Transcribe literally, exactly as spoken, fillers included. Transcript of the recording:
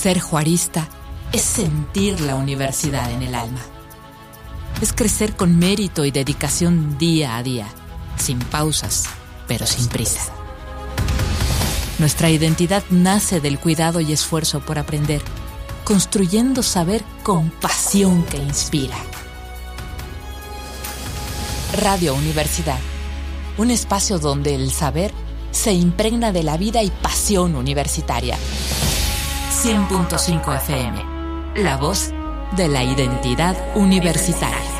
Ser juarista es sentir la universidad en el alma. Es crecer con mérito y dedicación día a día, sin pausas, pero sin prisa. Nuestra identidad nace del cuidado y esfuerzo por aprender, construyendo saber con pasión que inspira. Radio Universidad, un espacio donde el saber se impregna de la vida y pasión universitaria. cien punto cinco F M, la voz de la identidad universitaria.